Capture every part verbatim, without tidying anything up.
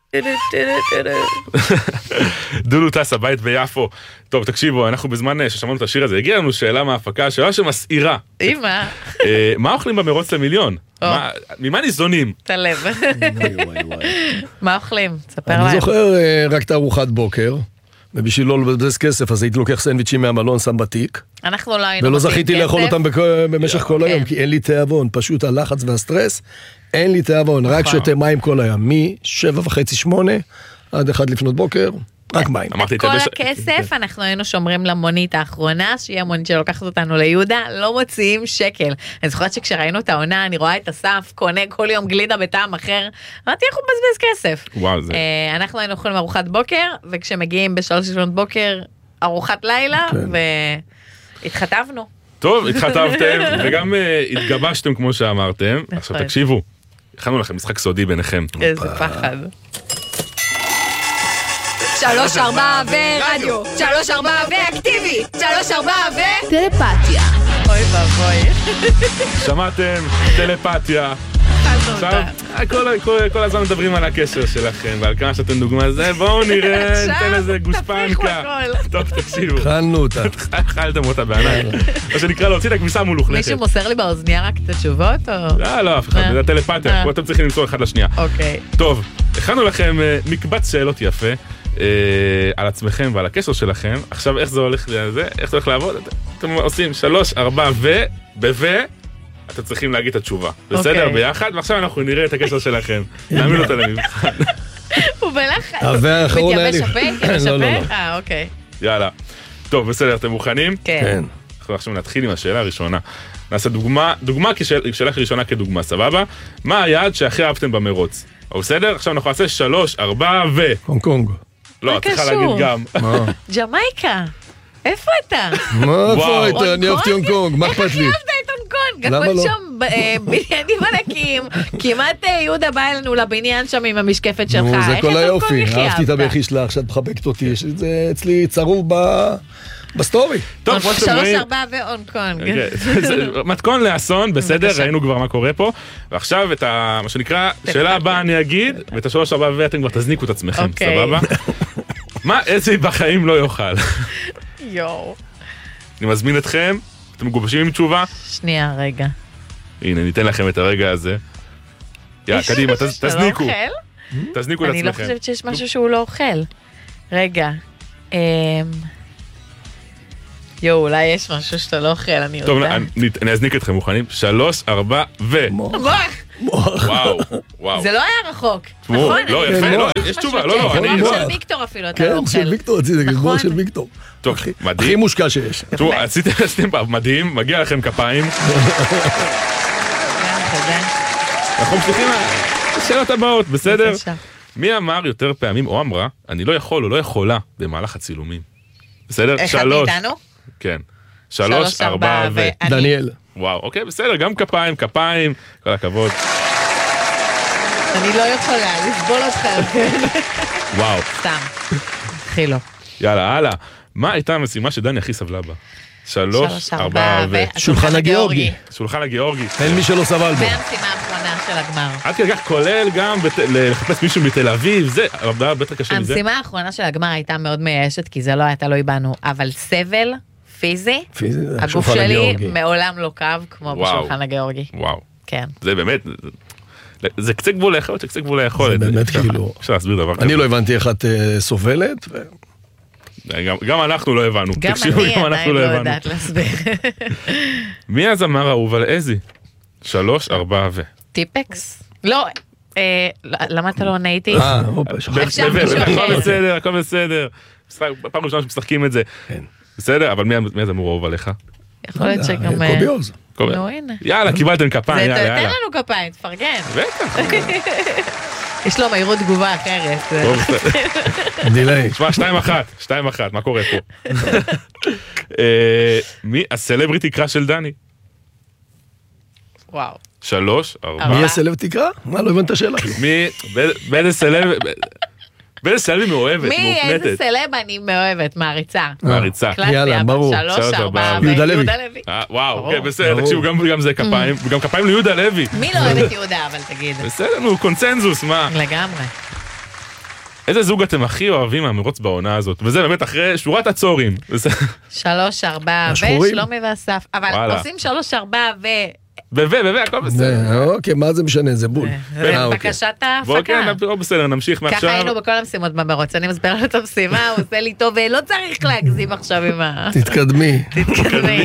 דודו טס, הבית ביפו. טוב, תקשיבו, אנחנו בזמן ששמענו את השיר הזה, הגיעה לנו שאלה מההפקה, שאלה שמסעירה. אמא. מה אוכלים במרוץ למיליון? ממה ניזונים? את הלב. מה אוכלים? תספר להם. אני זוכר רק את ארוחת בוקר, ובשביל לא לבזבז כסף, אז הייתי לוקח סנדוויצ'ים מהמלון, שם בתיק. אנחנו לא היינו ולא זכיתי לאכול אותם במשך כל היום, כי אין לי תיאבון, פשוט הלחץ והסטרס, אין לי תיאבון, רק שותה מים כל היום, משבע וחצי, שמונה, עד אחד לפנות בוקר, רק מים. כל הכסף אנחנו היינו שומרים למונית האחרונה, שהיא המונית שלוקחת אותנו ליהודה, לא מוציאים שקל. אני זוכרת שכשראינו את העונה, אני רואה את הסף, קונה כל יום גלידה בטעם אחר, אמרתי, איך הוא מבזבז כסף? וואו, זה... אנחנו היינו אוכלים ארוחת בוקר, וכשמגיעים בשלוש לפנות בוקר, ארוחת לילה, והתחתבנו. טוב, התחתבתם, וגם התגבשתם כמו שאמרתם. עכשיו תקשיבו, הכנו לכם משחק סודי ביניכם. איזה פחד. שלוש ארבע ורדיו, שלוש ארבע ואקטיבי, שלוש ארבע ו... טלפתיה. אוי ואבוי. שמעתם? טלפתיה. עכשיו, כל הזמן מדברים על הקשר שלכם, ועל כמה שאתם דוגמה לזה, בואו נראה, ניתן איזה גושפנקה. טוב, תקשיבו. אכלנו אותה. אכלתם אותה בעיניי. או שנקרא להוציא את הכביסה מולוכלכת. מישהו מוסר לי באוזניה רק את התשובות, או... לא, לא, אף אחד, זה טלפתיה, פה אתם צריכים למצוא אחד לשנייה. אוקיי. טוב, הכנו לכם מקבץ שאלות יפה. על עצמכם ועל הקשר שלכם. עכשיו איך זה הולך לזה? איך זה הולך לעבוד? אתם עושים שלוש, ארבע ו... בו... אתם צריכים להגיד את התשובה. בסדר? ביחד? ועכשיו אנחנו נראה את הקשר שלכם. נעמיד אותה למבחן. הוא בלחץ. מתייבש הפה? מתייבש הפה? אה, אוקיי. יאללה. טוב, בסדר, אתם מוכנים? כן. אנחנו עכשיו נתחיל עם השאלה הראשונה. נעשה דוגמה, דוגמה כשאלה ראשונה כדוגמה, סבבה? מה היעד שהכי אהבתם במרוץ? או בסדר? עכשיו אנחנו נעשה שלוש, ארבע ו... קונג קונג. לא, את צריכה להגיד גם. ג'מייקה, איפה אתה? מה איפה אתה? אני אהבתי הונג קונג, מה אכפת לי? איך אהבת את הונג קונג? הכל שם בניינים ענקים, כמעט יהודה בא אלינו לבניין שם עם המשקפת שלך. זה כל היופי, אהבתי את הבכי שלך, שאת מחבקת אותי, זה אצלי צרוב בסטורי. טוב, כמו שאתם רואים. שלוש ארבע והונג קונג. מתכון לאסון, בסדר, ראינו כבר מה קורה פה. ועכשיו את מה שנקרא, שאלה הבאה אני אגיד, ואת השלוש ארבע ואתם כבר תזניקו את עצמכם, סבבה? מה איזה בחיים לא יאכל? יואו. אני מזמין אתכם, אתם מגובשים עם תשובה? שנייה, רגע. הנה, ניתן לכם את הרגע הזה. יאללה, קדימה, תזניקו. תזניקו את עצמכם. אני לא חושבת שיש משהו שהוא לא אוכל. רגע. יואו, אולי יש משהו שאתה לא אוכל, אני יודעת. טוב, אני אזניק אתכם, מוכנים? שלוש, ארבע, ו... מוח! וואו, וואו. זה לא היה רחוק, נכון? לא, יפה, לא, יש תשובה, לא, לא. זה מוח של ויקטור אפילו, אתה לא אוכל. כן, של ויקטור, רציתי, זה מוח של ויקטור. טוב, מדהים. הכי מושקע שיש. תראו, עשיתם מדהים, מגיע לכם כפיים. אנחנו ממשיכים לשאלות הבאות, בסדר? מי אמר יותר פעמים, או אמרה, אני לא יכול או לא יכולה במהלך הצילומים? בסדר? אחד מאיתנו? כן. שלוש, ארבע ו... דניאל. וואו, אוקיי, בסדר, גם כפיים, כפיים, כל הכבוד. אני לא יכולה, לסבול אותך יותר. וואו. סתם. חילו. יאללה, הלאה. מה הייתה המשימה שדני הכי סבלה בה? שלוש, ארבע ו... שולחן הגיאורגי. שולחן הגיאורגי. אין מי שלא סבל בו. והמשימה האחרונה של הגמר. עד כדי כך כולל גם לחפש מישהו מתל אביב, זה הרבה בטח קשה מזה. המשימה האחרונה של הגמר הייתה מאוד מייאשת, כי זה לא היה תלוי בנו, אבל סבל פיזי, הגוף שלי מעולם לא קו כמו בשולחן הגיאורגי. וואו. כן. זה באמת, זה קצה גבול היכולת, זה קצה גבול היכולת. זה באמת כאילו... אפשר להסביר דבר כזה. אני לא הבנתי איך את סובלת. גם אנחנו לא הבנו. גם אני עדיין לא יודעת להסביר. מי הזמר האהוב על איזי? שלוש, ארבע ו... טיפקס? לא, למה אתה לא עונה איתי? אה, אופה, שכחתי. הכל בסדר, הכל בסדר. פעם ראשונה שמשחקים את זה. בסדר, אבל מי הזמר האהוב עליך? יכול להיות שגם... קובי עוז. נו, הנה. יאללה, קיבלתם כפיים, יאללה, יאללה. תן לנו כפיים, תפרגן. בטח. יש לו מהירות תגובה אחרת. טוב, דילי. תשמע, שתיים אחת, שתיים אחת, מה קורה פה? מי הסלבריטי קראש של דני? וואו. שלוש, ארבע. מי הסלב תקרא? מה, לא הבנת את השאלה? מי, באיזה סלב... באיזה סלב היא מאוהבת, מי, איזה סלב אני מאוהבת, מעריצה. מעריצה. יאללה, ברור. שלוש, ארבע, יהודה לוי. וואו, בסדר, תקשיבו, גם זה כפיים, וגם כפיים ליהודה לוי. מי לא אוהב את יהודה, אבל תגיד. בסדר, נו, קונצנזוס, מה? לגמרי. איזה זוג אתם הכי אוהבים מהמרוץ בעונה הזאת? וזה באמת אחרי שורת הצורים. שלוש, ארבע, ושלומי ואסף. אבל עושים שלוש, ארבע, ו... ו... ו... ו... הכל בסדר. אוקיי, מה זה משנה? זה בול. זה בקשת ההפקה. בסדר, נמשיך מעכשיו. ככה היינו בכל המשימות במרוץ. אני מסבירה לו את המשימה, הוא עושה לי טוב, ולא צריך להגזים עכשיו עם ה... תתקדמי. תתקדמי.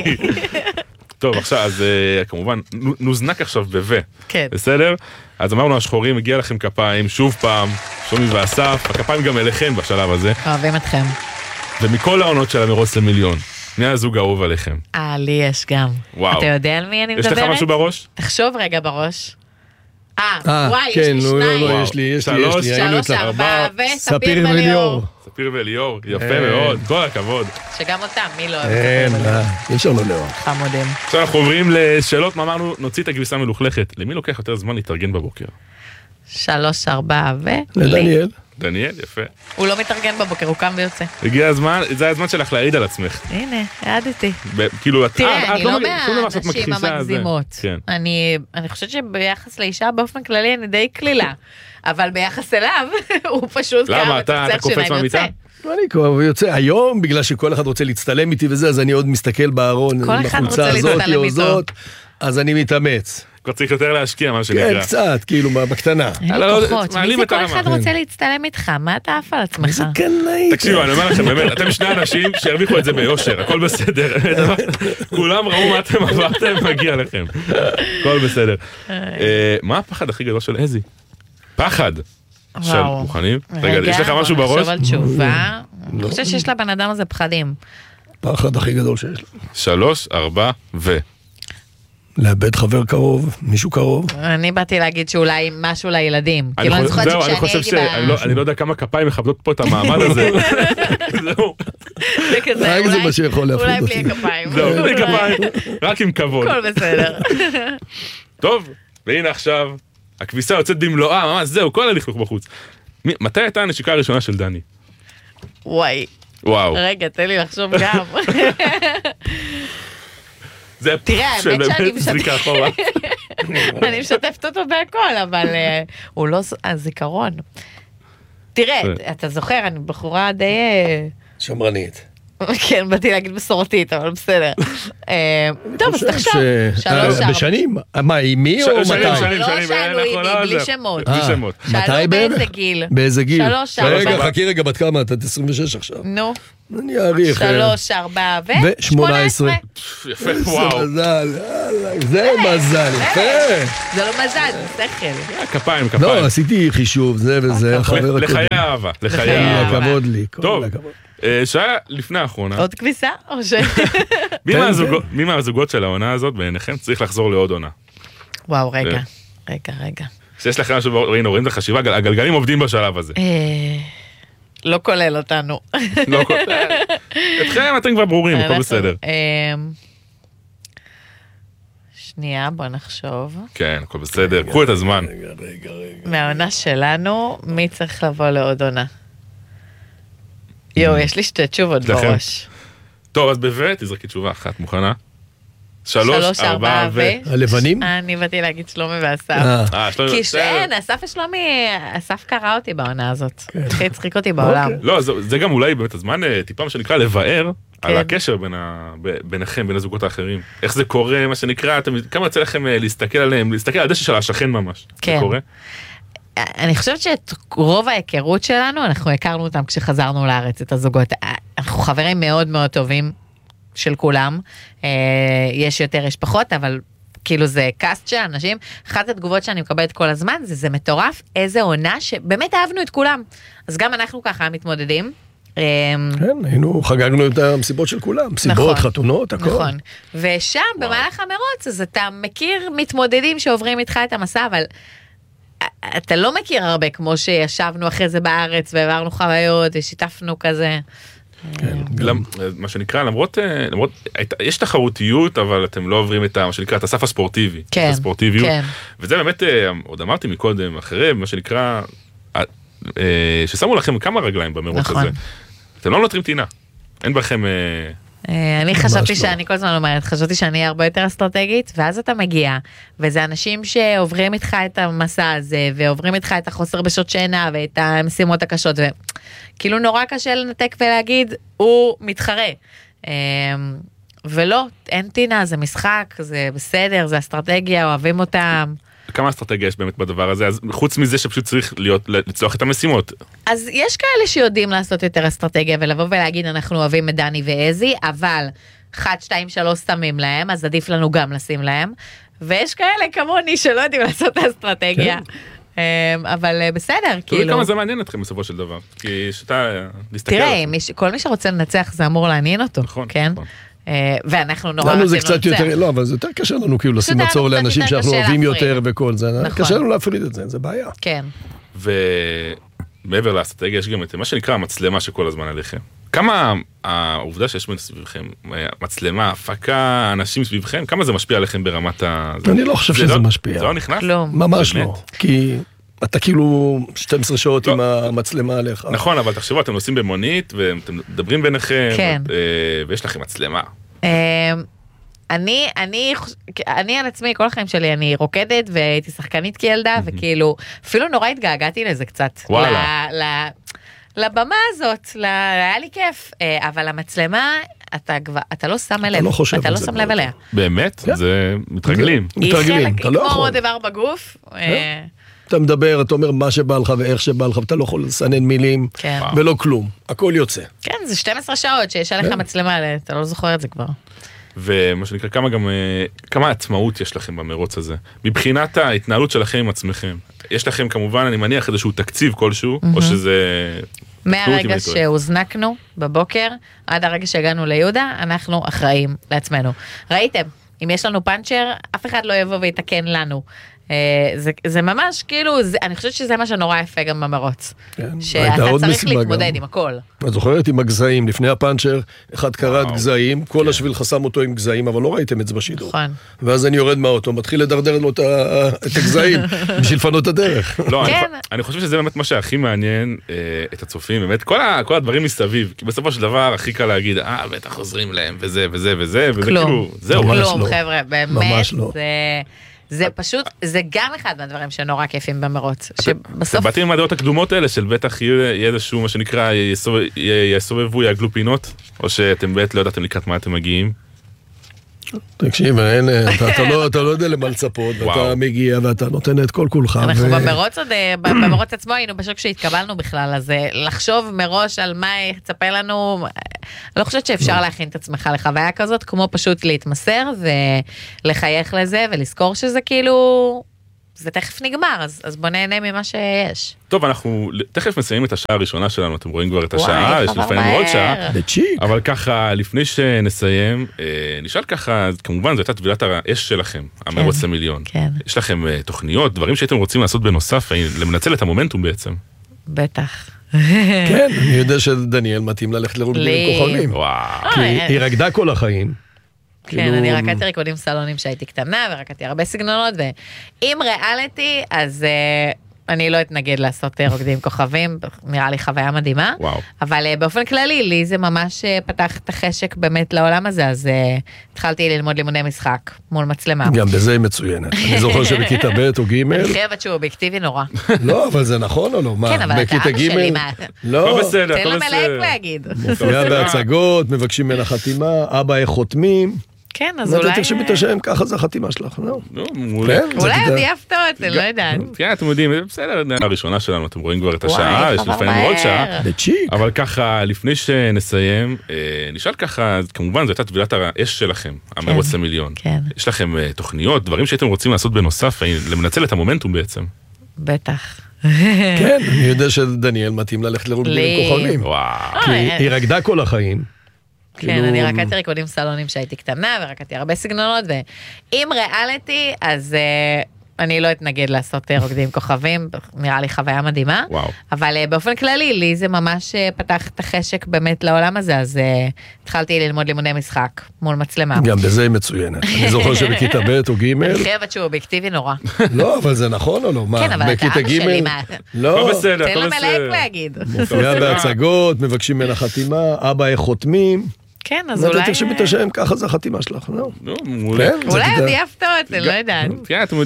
טוב, עכשיו, אז כמובן, נוזנק עכשיו ב-ו. כן. בסדר? אז אמרנו, השחורים, הגיע לכם כפיים, שוב פעם, שלומי ואסף, הכפיים גם אליכם בשלב הזה. אוהבים אתכם. ומכל העונות של המרוץ למיליון, מי הזוג האהוב עליכם? אה, לי יש גם. וואו. אתה יודע על מי אני מדברת? יש לך משהו בראש? תחשוב רגע בראש. אה, וואי, יש כן, לי לא, שניים. לא, יש לי, יש לי, יש לי. שלוש, ארבע, וספיר וליאור. ספיר וליאור, יפה מאוד, כל הכבוד. שגם אותם, מי לא אוהב אין, ספיר וליאור? אי אפשר לא לאור. חמודים. עכשיו אנחנו עוברים לשאלות, מה אמרנו, נוציא את הכביסה מלוכלכת. למי לוקח יותר זמן להתארגן בבוקר? שלוש, ארבע, ו... לדניאל. דניאל, יפה. הוא לא מתארגן בבוקר, הוא קם ויוצא. הגיע הזמן, זה הזמן שלך להעיד על עצמך. הנה, העדתי. כאילו, תראה, אני לא מהאנשים המגזימות. אני חושבת שביחס לאישה באופן כללי אני די כלילה. אבל ביחס אליו, הוא פשוט למה? אתה קופץ מהמיטה? אני כבר יוצא היום, בגלל שכל אחד רוצה להצטלם איתי וזה, אז אני עוד מסתכל בארון, כל אחד רוצה להצטלם איתו. אז אני מתאמץ. כבר צריך יותר להשקיע, מה שנקרא. כן, קצת, כאילו, בקטנה. אין לי כוחות, מי זה כל אחד רוצה להצטלם איתך? מה אתה עף על עצמך? איזה קנאי. תקשיבו, אני אומר לכם, באמת, אתם שני אנשים שהרוויחו את זה ביושר, הכל בסדר. כולם ראו מה אתם עברתם, מגיע לכם. הכל בסדר. מה הפחד הכי גדול של איזי? פחד. של מוכנים? רגע, יש לך משהו בראש? רגע, נחשוב על תשובה. אני חושבת שיש לבן אדם הזה פחדים. פחד הכי גדול שיש לו. שלוש, ארבע, ו... לאבד חבר קרוב, מישהו קרוב. אני באתי להגיד שאולי משהו לילדים. כאילו אני זוכרת שכשאני הייתי ב... אני לא יודע כמה כפיים מכבדות פה את המעמד הזה. זהו. זה כזה, רק זה מה שיכול להפריד אולי אותי. בלי כפיים. זהו, בלי כפיים, רק עם כבוד. הכל בסדר. טוב, והנה עכשיו, הכביסה יוצאת במלואה, ממש זהו, כל הלכלוך בחוץ. מתי הייתה הנשיקה הראשונה של דני? וואי. וואו. רגע, תן לי לחשוב גם. זה תראה, האמת שאני משתפת אני משתפת אותו בהכל, אבל הוא לא הזיכרון. תראה, אתה זוכר, אני בחורה די... שמרנית. כן, באתי להגיד מסורתית, אבל בסדר. טוב, אז תחשוב. שלוש שעות. בשנים? מה, עם מי או מתי? לא שאלו עם מי, בלי שמות. בלי שמות. מתי בערך? באיזה גיל? באיזה גיל? שלוש, ארבע. רגע, חכי רגע, בת כמה? אתה עשרים ושש עכשיו. נו. אני אעריך. שלוש, ארבע, ו... ושמונה עשרה. יפה, וואו. זה מזל, זה מזל, יפה. זה לא מזל, זה שכל. כפיים, כפיים. לא, עשיתי חישוב, זה וזה. לחיי אהבה, לחיי אהבה. אהבה. כבוד לי. טוב, שהיה לפני האחרונה. עוד כביסה? או ש... מי מהזוגות של העונה הזאת בעיניכם צריך לחזור לעוד עונה? וואו, רגע, רגע, רגע. שיש לכם משהו, ראינו, רואים את החשיבה, הגלגלים עובדים בשלב הזה. לא כולל אותנו. לא כולל. אתכם אתם כבר ברורים, הכל בסדר. שנייה, בוא נחשוב. כן, הכל בסדר, קחו את הזמן. רגע, רגע, רגע. מהעונה שלנו, מי צריך לבוא לעוד עונה? יואו, יש לי שתי תשובות בראש. טוב, אז בבית, תזרקי תשובה אחת, מוכנה? שלוש, ארבע, ו... הלבנים? אני באתי להגיד שלומי ואסף. אה, שלומי כי ואסף. שאין, אסף ושלומי, אסף קרא אותי בעונה הזאת. התחיל לצחיק אותי בעולם. לא, זה גם אולי באמת הזמן, טיפה מה שנקרא, לבאר על הקשר ביניכם, בין הזוגות האחרים. איך זה קורה, מה שנקרא, כמה יוצא לכם להסתכל עליהם, להסתכל על הדשא של השכן ממש. כן. זה קורה? אני חושבת שאת רוב ההיכרות שלנו, אנחנו הכרנו אותם כשחזרנו לארץ, את הזוגות. אנחנו חברים מאוד מאוד טובים של כולם. יש יותר, יש פחות, אבל כאילו זה קאסט של אנשים. אחת התגובות שאני מקבלת כל הזמן, זה זה מטורף, איזה עונה שבאמת אהבנו את כולם. אז גם אנחנו ככה מתמודדים. כן, היינו, חגגנו את המסיבות של כולם, מסיבות, חתונות, הכל. נכון, ושם במהלך המרוץ, אז אתה מכיר מתמודדים שעוברים איתך את המסע, אבל אתה לא מכיר הרבה, כמו שישבנו אחרי זה בארץ, והעברנו חוויות, ושיתפנו כזה. מה שנקרא, למרות, יש תחרותיות, אבל אתם לא עוברים את מה שנקרא, את הסף הספורטיבי. כן, כן. וזה באמת, עוד אמרתי מקודם, אחרי מה שנקרא, ששמו לכם כמה רגליים במרוץ הזה. אתם לא נותרים טינה. אין בכם... אני חשבתי שאני כל הזמן אומרת, חשבתי שאני אהיה הרבה יותר אסטרטגית, ואז אתה מגיע, וזה אנשים שעוברים איתך את המסע הזה, ועוברים איתך את החוסר בשעות שינה, ואת המשימות הקשות, וכאילו נורא קשה לנתק ולהגיד, הוא מתחרה. ולא, אין טינה, זה משחק, זה בסדר, זה אסטרטגיה, אוהבים אותם. כמה אסטרטגיה יש באמת בדבר הזה, אז חוץ מזה שפשוט צריך להיות, לצלוח את המשימות. אז יש כאלה שיודעים לעשות יותר אסטרטגיה, ולבוא ולהגיד, אנחנו אוהבים את דני ואזי, אבל אחת, שתיים, שלוש שמים להם, אז עדיף לנו גם לשים להם, ויש כאלה כמוני שלא יודעים לעשות אסטרטגיה. אבל בסדר, כאילו. כמה זה מעניין אתכם בסופו של דבר, כי שאתה להסתכל. תראה, כל מי שרוצה לנצח זה אמור לעניין אותו, כן? ואנחנו נורא לנו זה קצת יותר, לא, אבל זה יותר קשה לנו כאילו לשים מצור לאנשים שאנחנו אוהבים יותר וכל זה, קשה לנו להפריד את זה, זה בעיה. כן. ומעבר לאסטרטגיה יש גם את מה שנקרא המצלמה שכל הזמן עליכם. כמה העובדה שיש סביבכם, מצלמה, הפקה, אנשים סביבכם, כמה זה משפיע עליכם ברמת ה... אני לא חושב שזה משפיע. זה לא נכנס? ממש לא, כי... אתה כאילו שתים עשרה שעות עם המצלמה עליך. נכון, אבל תחשבו, אתם נוסעים במונית, ואתם מדברים ביניכם, ויש לכם מצלמה. אני, אני, אני על עצמי, כל החיים שלי, אני רוקדת, והייתי שחקנית כילדה, וכאילו, אפילו נורא התגעגעתי לזה קצת. וואלה. לבמה הזאת, היה לי כיף, אבל המצלמה, אתה לא שם לב, אתה לא שם לב עליה. באמת? זה מתרגלים. מתרגלים, אתה לא יכול. היא חלק, כמו דבר בגוף. אתה מדבר, אתה אומר מה שבא לך ואיך שבא לך, ואתה לא יכול לסנן מילים, ולא כלום, הכל יוצא. כן, זה שתים עשרה שעות שיש עליך מצלמה, אתה לא זוכר את זה כבר. ומה שנקרא, כמה גם, כמה עצמאות יש לכם במרוץ הזה, מבחינת ההתנהלות שלכם עם עצמכם. יש לכם כמובן, אני מניח, איזשהו תקציב כלשהו, או שזה... מהרגע שהוזנקנו בבוקר, עד הרגע שהגענו ליהודה, אנחנו אחראים לעצמנו. ראיתם, אם יש לנו פאנצ'ר, אף אחד לא יבוא ויתקן לנו. זה, זה ממש כאילו, זה, אני חושבת שזה מה שנורא יפה גם במרוץ. כן. שאתה צריך להתמודד גם. עם הכל. את זוכרת עם הגזעים, לפני הפאנצ'ר, אחד קראת גזעים, כל כן. השביל חסם אותו עם גזעים, אבל לא ראיתם את זה בשידור. נכון. ואז אני יורד מהאוטו, מתחיל לדרדר לו את, את הגזעים, בשביל לפנות את הדרך. לא, כן. אני, אני חושב שזה באמת מה שהכי מעניין אה, את הצופים, באמת, כל, ה, כל הדברים מסביב, כי בסופו של דבר הכי קל להגיד, אה, בטח חוזרים להם, וזה, וזה, וזה, וזה כאילו, זהו. כלום, חבר'ה, באמת, זה... זה פשוט, זה גם אחד מהדברים שנורא כיפים במרוץ. שבסוף... באתי עם הדעות הקדומות האלה, של בטח יהיה איזשהו, מה שנקרא, יסובבו, יעגלו פינות, או שאתם באמת לא יודעתם לקראת מה אתם מגיעים. תקשיב, אתה לא יודע למה לצפות, ואתה מגיע ואתה נותן את כל כולך. אנחנו במרוץ עוד, במרוץ עצמו היינו בשוק שהתקבלנו בכלל, אז לחשוב מראש על מה יצפה לנו, לא חושבת שאפשר להכין את עצמך לחוויה כזאת, כמו פשוט להתמסר ולחייך לזה, ולזכור שזה כאילו... זה תכף נגמר, אז, אז בוא נהנה ממה שיש. טוב, אנחנו תכף מסיימים את השעה הראשונה שלנו, אתם רואים כבר את השעה, יש לפעמים עוד שעה, אבל ככה, לפני שנסיים, אה, נשאל ככה, כמובן זו הייתה טבילת האש שלכם, כן, המרוץ למיליון. כן. יש לכם אה, תוכניות, דברים שהייתם רוצים לעשות בנוסף, למנצל את המומנטום בעצם. בטח. כן, אני יודע שדניאל מתאים ללכת לרוקדים עם כוכבים. וואו. כי היא רקדה כל החיים. כן, אני רקדתי ריקודים סלונים שהייתי קטנה, ורקדתי הרבה סגנונות, ואם ריאליטי, אז אני לא אתנגד לעשות רוקדים כוכבים, נראה לי חוויה מדהימה, אבל באופן כללי, לי זה ממש פתח את החשק באמת לעולם הזה, אז התחלתי ללמוד לימודי משחק מול מצלמה. גם בזה היא מצוינת. אני זוכר שבכיתה ב' או ג' אני חייבת שהוא אובייקטיבי נורא. לא, אבל זה נכון או לא? כן, אבל אתה אבא שלי, מה? לא, בסדר, תן למלאק להגיד. מופיעה בהצגות, מבקשים ממנה חתימה, אבא איך חותמים. כן, אז אולי... ואתה תרשמי את השם, ככה זה החתימה שלך, לא? מעולה. אולי עוד יפתות, אני לא יודעת. כן, אתם יודעים, בסדר, הראשונה שלנו, אתם רואים כבר את השעה, יש לפעמים עוד שעה, אבל ככה, לפני שנסיים, נשאל ככה, כמובן זו הייתה טבילת האש שלכם, המרוץ למיליון. יש לכם תוכניות, דברים שהייתם רוצים לעשות בנוסף, למנצל את המומנטום בעצם. בטח. כן, אני יודע שדניאל מתאים ללכת לרוקדים עם כוכבים. כי היא רקדה כל החיים. כן, אני רקדתי ריקודים סלונים שהייתי קטנה, ורקדתי הרבה סגנונות, ואם ריאליטי, אז אני לא אתנגד לעשות רוקדים כוכבים, נראה לי חוויה מדהימה, אבל באופן כללי, לי זה ממש פתח את החשק באמת לעולם הזה, אז התחלתי ללמוד לימודי משחק מול מצלמה. גם בזה היא מצוינת. אני זוכר שבכיתה ב' או ג' אני חייבת שהוא אובייקטיבי נורא. לא, אבל זה נכון או לא? כן, אבל אתה אבא שלי, מה? לא, בסדר, תן למלאק להגיד. מופיעה בהצגות, מבקשים ממנה חתימה, אבא איך חותמים. כן, אז אולי... אולי... תרשמי את השם, ככה זה החתימה שלך, לא? נו, מעולה. אולי עוד יהיה הפתעות, אני לא יודעת. כן, אתם